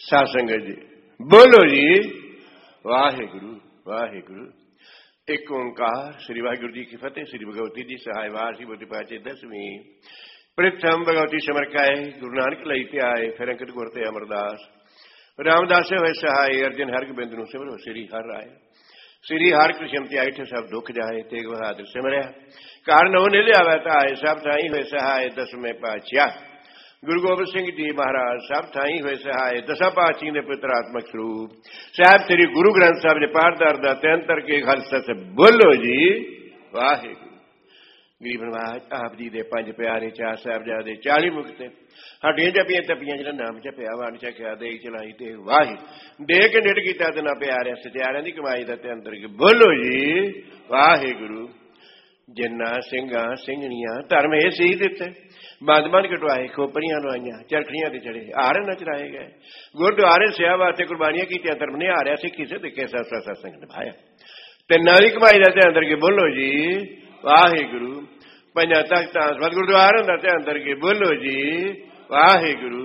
साध संगत जी बोलो जी वाहेगुरु वाहेगुरु। एक ओंकार श्री वाहिगुरु जी की फतेह। श्री भगवती जी सहाय वार श्री बोती पाचे 10वीं प्रथम भगवती समरकाए गुरु नानक लई प्याए फिर अंकित गुरते अमरदास रामदास होए सहाय अर्जन हर गोबिंद नु सिमरो श्री हर राय श्री हर कृष्ण त्याई ठ सब दुख जाए तेग बहादुर सिमरया कारण हो निल आवे ताए सब थाई होए सहाय 10वें पातशाह गुरु गोबिंद सिंह जी महाराज सब थाई हुए सहाय 10 पातशाही ने पवित्रात्मक स्वरूप साहब श्री गुरु ग्रंथ साहब जी पाठदार दा तेंतर के खालसा से बोलो जी वाहेगुरु। गरीब नवाज आप जी दे 5 प्यारे 4 साहबजादे 40 मुक्त हड्डियां जपियां तपियां जिन्हां नाम जपिया वन छकिया दे चलाई ते वाहे दे के निड कीता ते ना प्यारे सत्यारियां दी कमाई दा ते अंतर के बोलो जी वाहेगुरु। जिन्ना सिंघां सिंघणियां धर्म ये सी दिते बंद बंद कटवाए खोपड़ियां लवाइयां चरखड़ियां ते चढ़े हार नचराए गए गुरुद्वारे सेवा वास्ते कुर्बानियां कीतियां धर्म ने हारिया सिक्खी से कैसा सत्संग निभाया ते नाली कमाई दा ते अंदर के बोलो जी वाहेगुरु। पंजा तख्तां सत गुरुद्वारे दा ते अंदर के बोलो जी वाहेगुरु।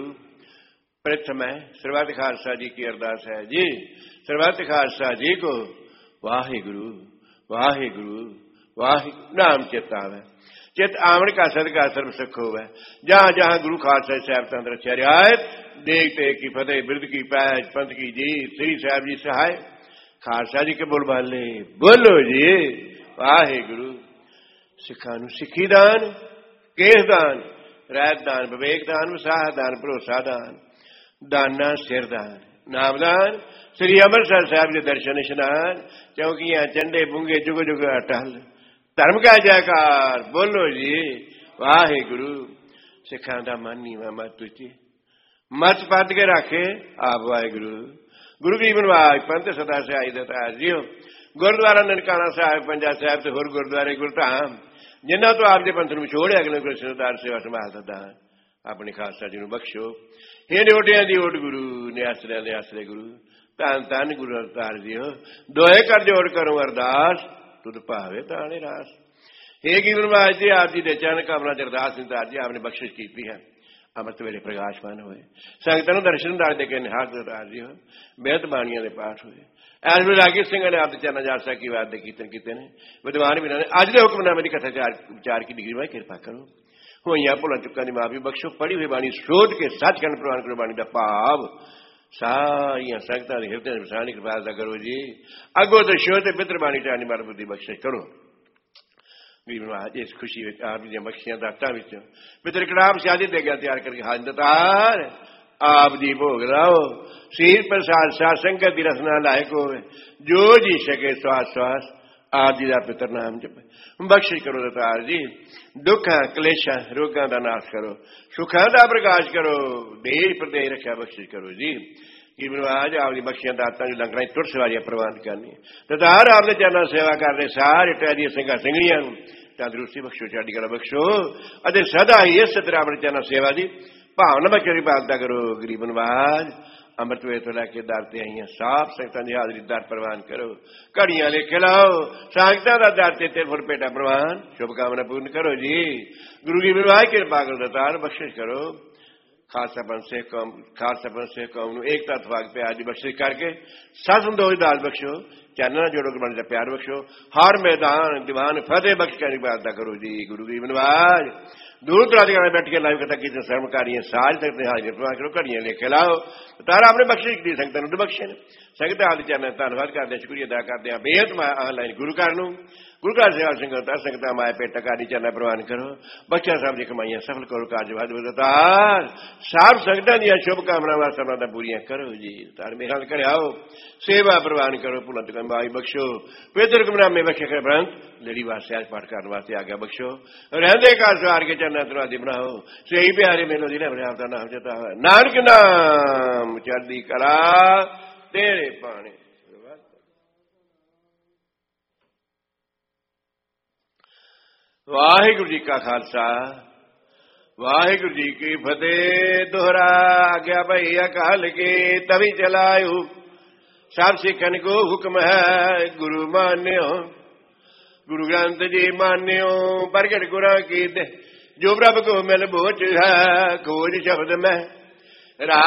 प्रथम है सर्वत खालसा जी की अरदास है जी सर्वत खालसा जी को वाहेगुरु वाहेगुरु वाहेगुरु नाम चेतावे चित आमण का सदका सर्व सुख होवे जहां जहां गुरु खालसा साहब तंत्र चरियायत देखते की फतेह बिरद की पैज पंथ की जीत श्री साहब जी सहाय खालसा जी के बोलबाले बोलो जी वाहेगुरु। सिखा नूं सिखी दान केस दान रैत दान विवेक दान विसाह दान भरोसा दान दाना सिर दान नाम दान श्री अमृतसर साहब के दर्शन इशनान चौकियां चंडे बुंगे जुग जुग अटल धर्म का जयकार बोलो जी वाहेगुरु। सिखा दा मन नीवा मत उची मत पद के रखे आप वाहेगुरु। गुरु गरीब नवाज पंथ सदा से आई दता जियो गुरुद्वारा ननकाना साहब पंजा साहब ते होर गुरुद्वारे गुरधाम जिन्हों तो आपके पंथ में छोड़े अगले कृष्णदार सेवा संभाल दान अपने खालसा जी को बख्शो हे ओटिया की ओट गुरु ने आसरिया ने आसरे गुरु धन धन गुरु अवतार जी दोए कर जोड़ करो अरदास तुद भावे ताने रास। हे गुरु महाराज जी आप जी दे चरण कमलों च अरदास निधार जी आपने बख्शिश की है अमृत वेले प्रकाशमान होए संगतां नूं दर्शन दार दे के निहाल अवतार जी हो बेहत बाणियां दे पाठ होए ऐस वे रागी सिंह ने आप चरण जालसा की वाद कीर्तन किए ने विद्वान भी ने अज के हुक्मनामे की कथा विचार की डिग्री में कृपा करो होइयां भुलां चुकां दी माफी बख्शो पढ़ी हुई बाणी शोध के सचखंड प्रवान करो बाणी दा भाव सारियां संगतां दे हिरदे विच वसाणी कृपा करो जी अगो तो शोध पितर बाणी चानी मार बुद्धि बख्शिश करो। आज इस खुशी में आप जी बख्शियां दातां विच पितर कड़ाह शादी दे गया तैयार करके हाजरदार आप जी भोग लाओ शीर प्रसाद साध संगत की रसना लायक हो जो जी सके श्वास श्वास आप जी का पितर नाम जप बख्शिश करो दातार जी दुखा कलेशा रोगां का नाश करो सुखां का प्रकाश करो देश प्रदेश रक्षा बख्शिश करो जी कि आज आपकी बख्शियां दातां जो लंगरां तुर सवारियां प्रवान करनी दातार आपने चरणों सेवा कर रहे सारे टहरी सिंघा सिंघड़ियां तंदुरुस्ती बख्शो चढ़ी कला बख्शो अते सदा ही इस तरह अपने चरणों सेवा की भावना बख्शो पालता करो। गरीब नवाज अमृत वे तो लैके दर ते आई साफ संगतां दी हाजरी दर प्रवान करो घड़ियां लेके लाओ संगतां दा दर ते 3 फुट पेटा प्रवान शुभकामना पूर्ण करो जी। गुरु की विवाह कृपा करो दातार बख्शिश करो खालसा पंथ से कौम नूं एकता इत्तेफाक प्यार दी बख्शिश करके सत संतोष दाल बख्शो चैनल जोड़ो गुरबाणी दा प्यार बख्शो हर मैदान दीवान फतेह बख्श कर इबादत करो जी। गुरु की नवाज दूर दराज में बैठ के लाइव कथा की श्रमकारी साज तक हाजिर प्रवान करो घड़ियां लेके लाओ तारा आपने बख्शिश की संगतां नूं बख्शे संगत हाल चैनल धन्यवाद करते शुक्रिया अदा करते हैं बेहद ऑनलाइन गुरु घर नूं गुरु घर सेवा संगतां माए पेटा कारी चैनल प्रवान करो बच्चा साहब दी कमाइयां सफल करो कार्य वधार सब संगतां दी शुभकामनावां सबना पूरियां करो जी। तार मेरा करे आओ सेवा प्रवान करो भुलां चुकां माई बख्शो पवित्र हुक्मनामे बख्शे कर ब्रंथ लड़ी वास्ते आज पाठ करने वास्ते आज्ञा बख्शो रहंदे घर सवार के चरणों दरवाजे बनाओ सही प्यारे मेलो जी ने अपने आप का नाम जता नानक नाम चढ़दी कला तेरे पाने। वाहिगुरु जी का खालसा वाहिगुरु जी की फतेह। दोहरा आज्ञा भई अकाल के तभी चलायु सब सिखन को हुक्म है गुरु मान्यो गुरु ग्रंथ जी मान्यो प्रगट गुरा की जो प्रभ को मिल बोच है खोज शब्द में राह